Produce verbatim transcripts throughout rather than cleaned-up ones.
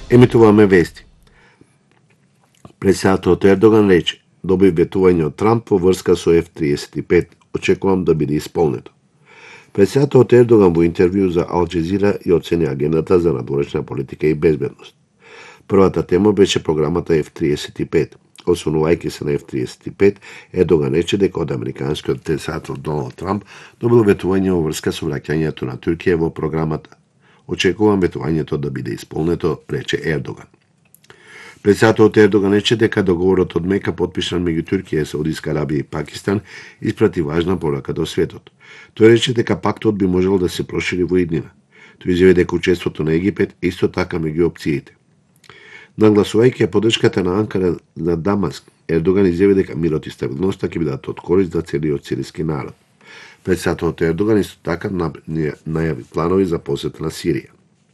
Емитуваме вести. Председателот Ердоган рече: доби ветување од Трамп во врска со Еф триесет и пет. Очекувам да биде исполнето. Председателот Ердоган во интервју за Ал Джезира и оцени агендата за надворешна политика и безбедност. Првата тема беше програмата Еф триесет и пет. Освонувајќи се на Еф триесет и пет, Ердоган рече дека од американскиот председател Доналд Трамп добил ветување во врска со враќањето на Туркија во програмата. Очекувам ветувањето да биде исполнето, рече Ердоган. Председателот Ердоган рече дека договорот од Мека потпишан меѓу Туркија, Саудиска Арабија и Пакистан испрати важна порака до светот. Тој рече дека пактот би можел да се прошири во иднина. Тој изјави дека учеството на Египет е исто така меѓу опциите. Нагласувајќи ја поддршката на Анкара на Дамаск, Ердоган изјави дека мирот и стабилноста ќе бидат од корист за целиот сириски народ. Председателот Ердоган исто така најави планови за посета на Сирија.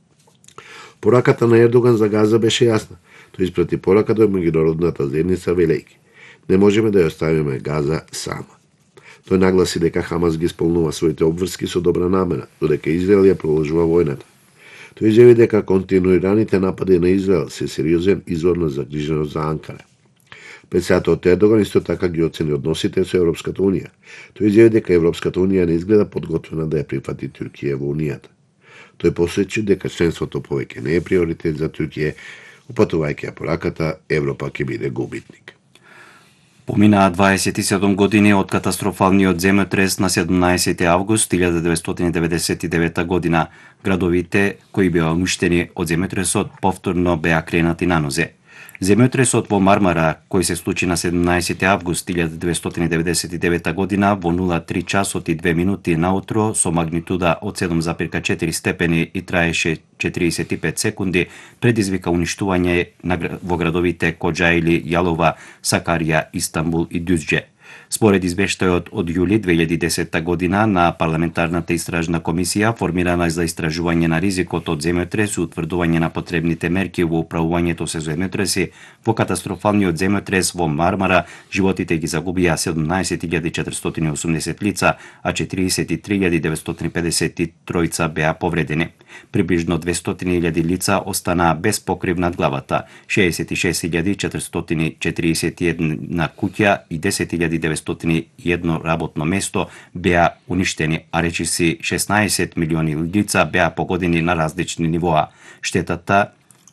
Пораката на Ердоган за Газа беше јасна. Тој испрати порака до меѓународната заедница велејќи: не можеме да ја оставиме Газа сама. Тој нагласи дека Хамас ги исполнува своите обврски со добра намера, додека Израел ја продолжува војната. Тој изјави дека континуираните напади на Израел се сериозен извор на загриженост за Анкара. Председателот Ердоган исто така ги оцени односите со Европската унија. Тој изјави дека Европската унија не изгледа подготвена да ја прифати Туркија во унијата. Тој посочи дека членството повеќе не е приоритет за Туркија, упатувајќи ја пораката Европа ќе биде губитник. Поминаа дваесет и седум години од катастрофалниот земјотрес на седумнаесети август илјада деветстотини деветдесет и девета година. Градовите кои беа уништени од земјотресот повторно беа кренати на нозе. Земјотресот во Мармара, кој се случи на седумнаесети август илјада деветстотини деветдесет и девета година во нула три часот и две минути наутро со магнитуда од седум зарез четири степени и траеше четиридесет и пет секунди, предизвика уништување во градовите Коџаили, Јалова, Сакарија, Истанбул и Дюзџе. Според извештајот од јули две илјади и десета година на парламентарната истражна комисија формирана за истражување на ризикот од земјотрес и утврдување на потребните мерки во управувањето со земјотреси, во катастрофалниот земјотрес во Мармара животите ги загубија седумнаесет илјади четиристотини и осумдесет лица, а четиридесет и три илјади деветстотини и педесет и тројца беа повредени. Приближно двестотини илјади лица останаа без покрив над главата, шеесет и шест илјади четиристотини четиридесет и една куќа и десет илјади деветстотини и едно работно место беа уништени, а речиси шеснаесет милиони лица беа погодени на различни нивоа. Штетата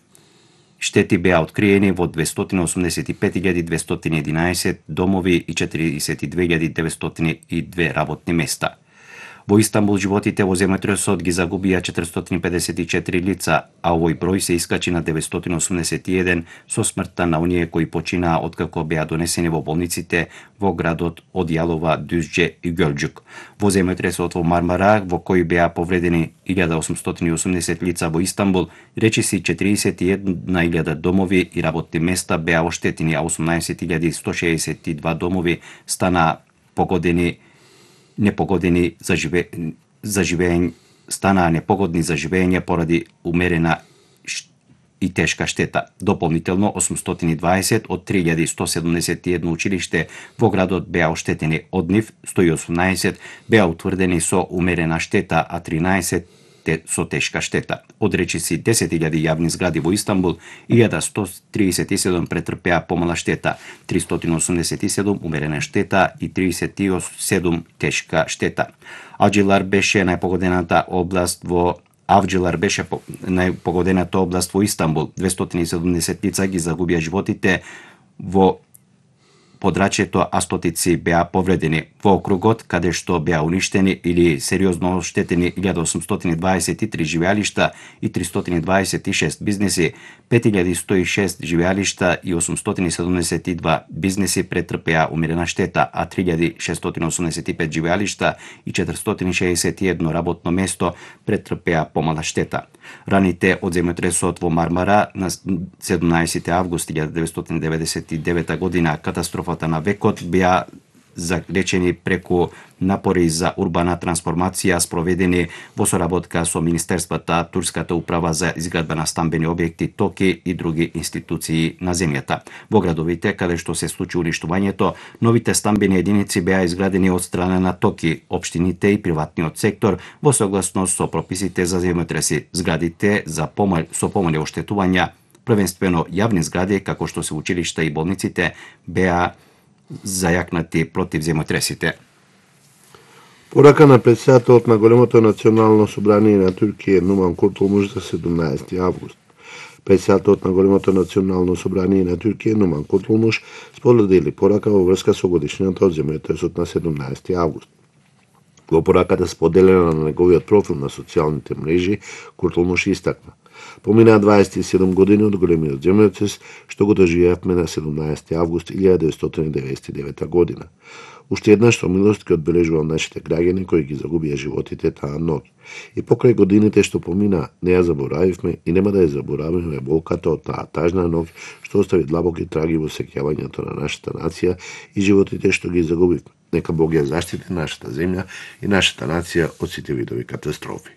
Штети беа откриени во двестотини и осумдесет и пет илјади двестотини и единаесет домови и четиридесет и две илјади деветстотини и две работни места. Во Истанбул животите во земјотресот ги загубија четиристотини и педесет и четири лица, а овој број се искачи на деветстотини и осумдесет и еден со смртта на оние кои починаа откако беа донесени во болниците во градот од Јалова, Дюзџе и Ѓелџук. Во земјотресот во Мармара, во кој беа повредени илјада осумстотини и осумдесет лица во Истанбул, речиси четиридесет и една илјада домови и работни места беа оштетени, а осумнаесет илјади сто шеесет и два домови станаа погодени непогодени за живе... за живење станаа непогодни за живење поради умерена и тешка штета. Дополнително осумстотини и дваесет од три илјади сто седумдесет и едно училиште во градот беа оштетени, од нив сто и осумнаесет беа утврдени со умерена штета, а тринаесет со тешка штета. Од речиси десет илјади јавни згради во Истанбул, илјада сто тридесет и седум претрпеа помала штета, тристотини и осумдесет и седум умерена штета и тридесет и седум тешка штета. Авџилар беше најпогодената област во Авџилар беше најпогодената област во Истанбул. двестотини и седумдесет лица ги загубија животите во подрачјето, а стотици беа повредени. Во округот, каде што беа уништени или сериозно оштетени илјада осумстотини и дваесет и три живеалишта и тристотини и дваесет и шест бизнеси, пет илјади сто и шест живеалишта и осумстотини и седумдесет и два бизнеси претрпеа умерена штета, а три илјади шестстотини и осумдесет и пет живеалишта и четиристотини и шеесет и едно работно место претрпеа помала штета. Раните од земјотресот во Мармара на седумнаесети август илјада деветстотини деветдесет и девета година, катастрофата на векот, беа залечени преку напори за урбана трансформација спроведени во соработка со Министерствата, Турската управа за изградба на стамбени објекти ТОКИ и други институции на земјата. Во градовите каде што се случи уништувањето, новите стамбени единици беа изградени од страна на ТОКИ, општините и приватниот сектор во согласност со прописите за земјотреси. Зградите за помал, со помале оштетувања првенствено јавни згради како што се училишта и болниците беа зајакнати против земјотресите. Порака на председателот на големото национално собрание на Туркија Нуман Куртулмуш за седумнаесети август. Председателот на големото национално собрание на Туркија Нуман Куртулмуш сподели порака во врска со годишнината од земјотресот на седумнаесети август. Во пораката споделена на неговиот профил на социјалните мрежи, Куртулмуш истакна: поминаа дваесет и седум години од големиот земјотрес што го доживеавме на седумнаесети август илјада деветстотини деветдесет и девета година. Уште еднаш со милост ќе одбележувам нашите граѓани кои ги загубија животите таа ноќ. И покрај годините што помина, не ја заборавивме и нема да ја заборавиме болката од таа тажна ноќ што остави длабоки траги во сеќавањето на нашата нација и животите што ги загубивме. Нека Бог ја заштити нашата земја и нашата нација од сите видови катастрофи.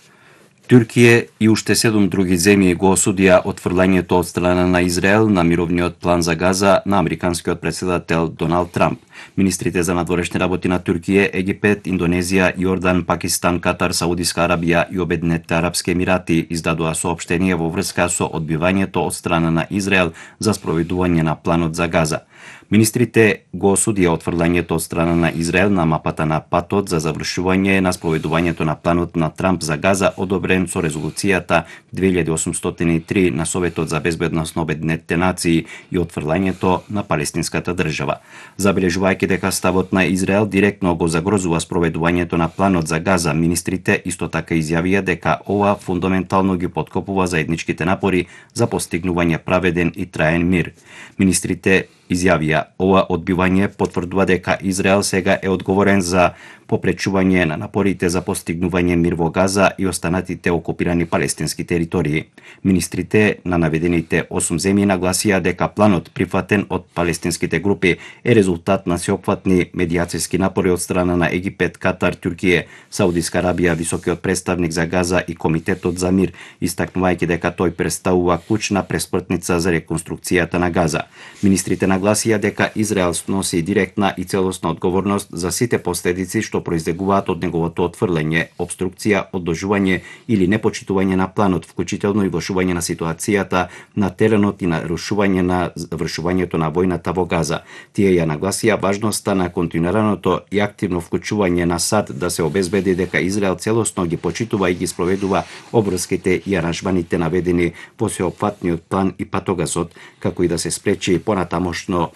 Туркија и уште седум други земји го осудија отфрлањето од страна на Израел на мировниот план за Газа на американскиот председател Доналд Трамп. Министрите за надворешни работи на Туркија, Египет, Индонезија, Јордан, Пакистан, Катар, Саудиска Арабија и Обединетите арапски емирати издадоа соопштение во врска со одбивањето од страна на Израел за спроведување на планот за Газа. Министрите го осудија отфрлањето од страна на Израел на мапата на патот за завршување на спроведувањето на планот на Трамп за Газа, одобрен со резолуцијата две илјади осумстотини и три на Советот за безбедност на Обединетите нации и отфрлањето на палестинската држава. Забележувајќи дека ставот на Израел директно го загрозува спроведувањето на планот за Газа, министрите исто така изјавија дека ова фундаментално ги поткопува заедничките напори за постигнување праведен и траен мир. Министрите изјавија: ова одбивање потврдува дека Израел сега е одговорен за попречување на напорите за постигнување мир во Газа и останатите окупирани палестински територии. Министрите на наведените осум земји нагласија дека планот прифатен од палестинските групи е резултат на сеопфатни медијацијски напори од страна на Египет, Катар, Туркија, Саудиска Арабија, високиот представник за Газа и Комитетот за мир, истакнувајќи дека тој представува клучна преспртница за реконструкцијата на Газа. Министрите нагласија дека Израел носи директна и целосна одговорност за сите последици што произлегуваат од неговото отфрлање, обструкција, одложување или непочитување на планот, вклучително и влошување на ситуацијата на теренот и нарушување на завршувањето на војната во Газа. Тие ја нагласија важноста на континуираното и активно вклучување на САД да се обезбеди дека Израел целосно ги почитува и ги спроведува обврските и аранжманите наведени во сеопфатниот план и патогасот, како и да се спречи понатамошно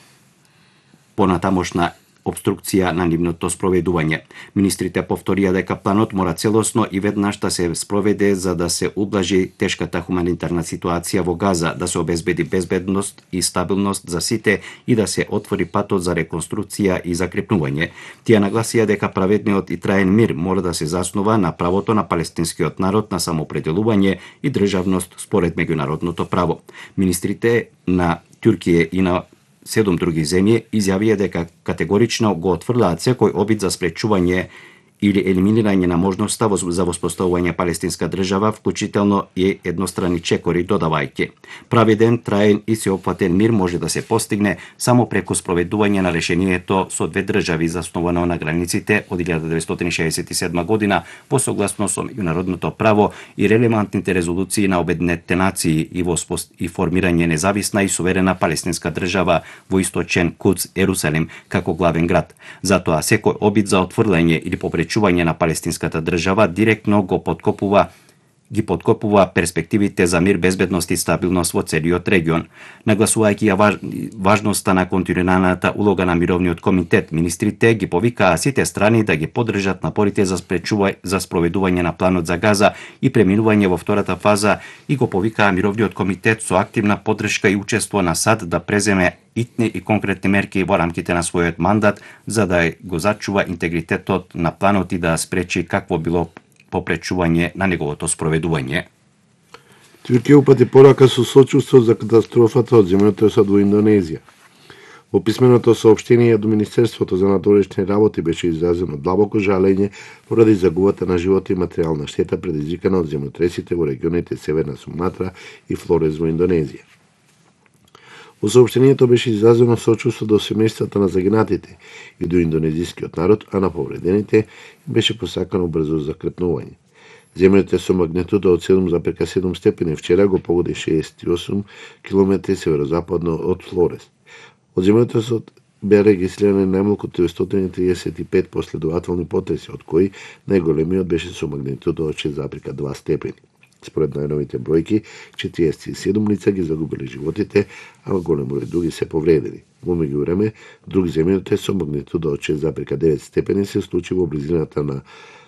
понатамошна обструкција на нивното спроведување. Министрите повторија дека планот мора целосно и веднаш да се спроведе за да се ублажи тешката хуманитарна ситуација во Газа, да се обезбеди безбедност и стабилност за сите и да се отвори патот за реконструкција и закрепнување. Тие нагласија дека праведниот и траен мир мора да се заснова на правото на палестинскиот народ на самоопределување и државност според меѓународното право. Министрите на Туркија и на седум други земји изјавија дека категорично го отфрлаат секој обид за спречување или елиминирање на можноста за воспоставување палестинска држава, вклучително и еднострани чекори, додавајќи: праведен, траен и сеопфатен мир може да се постигне само преку спроведување на решението со две држави засновано на границите од илјада деветстотини шеесет и седма година во согласно со меѓународното право и релевантните резолуции на Обединетите нации и во и формирање независна и суверена палестинска држава во источен Кудс, Ерусалим, како главен град. Затоа секој обид за отфрлање или попречување на палестинската држава директно го подкопува ги подкопува перспективите за мир, безбедност и стабилност во целиот регион. Нагласувајќи ја важ, важноста на континуираната улога на мировниот комитет, министрите ги повикаа сите страни да ги поддржат напорите за спречување за спроведување на планот за Газа и преминување во втората фаза и го повикаа мировниот комитет со активна поддршка и учество на САД да преземе итни и конкретни мерки во рамките на својот мандат за да го зачува интегритетот на планот и да спречи какво било попречување на неговото спроведување. Туркија упати порака со сочувство за катастрофата од земјотресот во Индонезија. Во писменото соопштение до Министерството за надворешни работи беше изразено длабоко жалење поради загубата на животи и материјална штета предизвикана од земјотресите во регионите Северна Суматра и Флорес во Индонезија. Во соопштението беше изразено сочувство до семејствата на загинатите и до индонезискиот народ, а на повредените беше посакано брзо закрепнување. Земјотрес со магнитуда од седум зарез и седум степени вчера го погоди шеесет и осум километри северозападно од Флорес. Од земјотресот беа регистрирани најмалку триестотини триесет и пет последователни потреси, од кои најголемиот беше со магнитуда од шест зарез и два степени. Според најновите бројки, четириесет и седум лица ги загубили животите, а голем број други се повредени. Во меѓувреме, друг земјотрес со магнитуда од шест зарез и девет степени се случи во близината на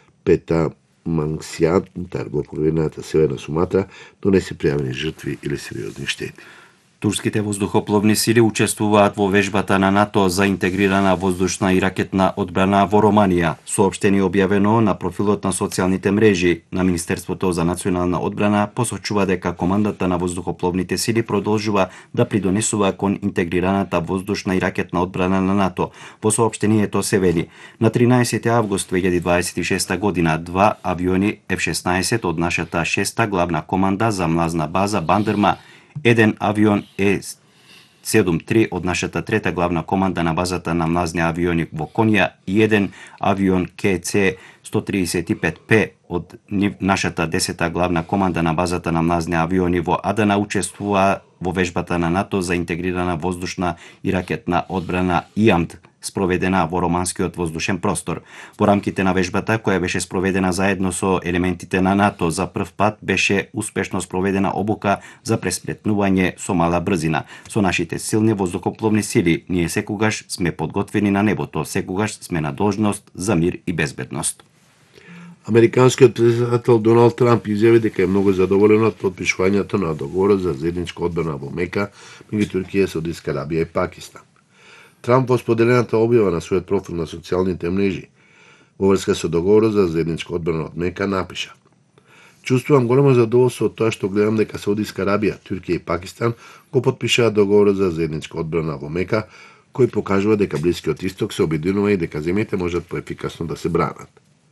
Пета Мангсијантар во половината Северна Суматра, но не се пријавени жртви или сериозни штети. Турските воздухопловни сили учествуваат во вежбата на НАТО за интегрирана воздушна и ракетна одбрана во Романија. Соопштение објавено на профилот на социјалните мрежи на Министерството за национална одбрана посочува дека командата на воздухопловните сили продолжува да придонесува кон интегрираната воздушна и ракетна одбрана на НАТО. Во соопштението се вели: на тринаесети август две илјади дваесет и шеста година два авиони Ф шеснаесет од нашата шеста главна команда за млазна база Бандерма, еден авион Е седумдесет и три од нашата трета главна команда на базата на млазни авиони во Конја и еден авион К Це сто триесет и пет П од нашата десета главна команда на базата на млазни авиони во Адана учествува во вежбата на НАТО за интегрирана воздушна и ракетна одбрана И А М Д, спроведена во романскиот воздушен простор. Во рамките на вежбата, која беше спроведена заедно со елементите на НАТО, за прв пат беше успешно спроведена обука за преспретнување со мала брзина. Со нашите силни воздухопловни сили, ние секогаш сме подготвени на небото, секогаш сме на должност за мир и безбедност. Американскиот председател Доналд Трамп изјави дека е многу задоволен од потпишувањето на договорот за заедничка одбрана во Мека меѓу Туркија, Саудитска Арабија и Пакистан. Трамп во споделената објава на својот профил на социјалните мрежи во врска со договорот за заедничка одбрана од Мека напиша: "Чувствувам големо задоволство од тоа што гледам дека Саудитска Арабија, Туркија и Пакистан го потпишаа договорот за заедничка одбрана во Мека, кој покажува дека Блискиот Исток се обединува и дека земјите можат поефикасно да се бранат.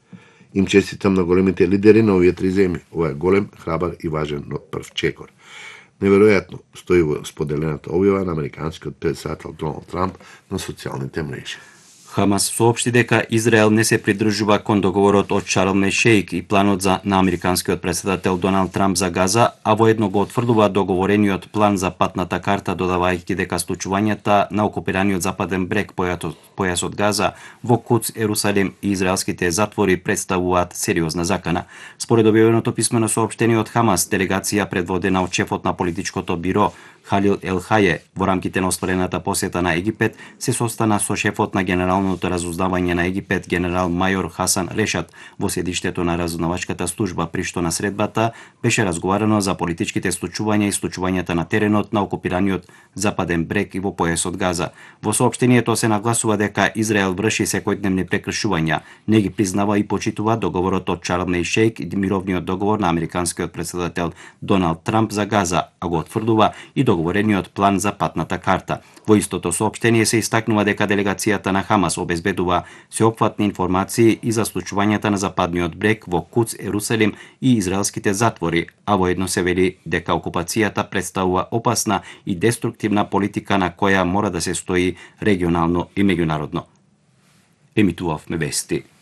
Им честитам на големите лидери на овие три земји. Ова е голем, храбар и важен прв чекор." Неверојатно стои во споделената објава на американскиот председател Доналд Трамп на социјалните мрежи. Хамас соопшти дека Израел не се придржува кон договорот од Шарм ел Шејк и планот за на американскиот председател Доналд Трамп за Газа, а воедно го отврдува договорениот план за патната карта, додавајќи дека случувањата на окупираниот западен брег појасот Газа во Куц, Ерусалим и израелските затвори представуваат сериозна закана. Според објавеното писмено соопштение од Хамас, делегација предводена од шефот на политичкото биро Халил Ел Хаје во рамките на остварената посета на Египет се состана со шефот на Генералното разузнавање на Египет генерал мајор Хасан Решат во седиштето на разузнавачката служба, при што на средбата беше разговарано за политичките случувања и случувањата на теренот на окупираниот западен брег и во појасот Газа. Во соопштението се нагласува дека Израел врши секојдневни прекршувања, не ги признава и почитува договорот од Шарм ел Шејк и мировниот договор на американскиот председател Доналд Трамп за Газа, а го отврдува и договорениот план за патната карта. Во истото соопштение се истакнува дека делегацијата на Хамас обезбедува сеопфатни информации и за случувањата на западниот брег во Куц, Ерусалим и израелските затвори, а воедно се вели дека окупацијата представува опасна и деструктивна политика на која мора да се стои регионално и меѓународно. Емитувавме вести.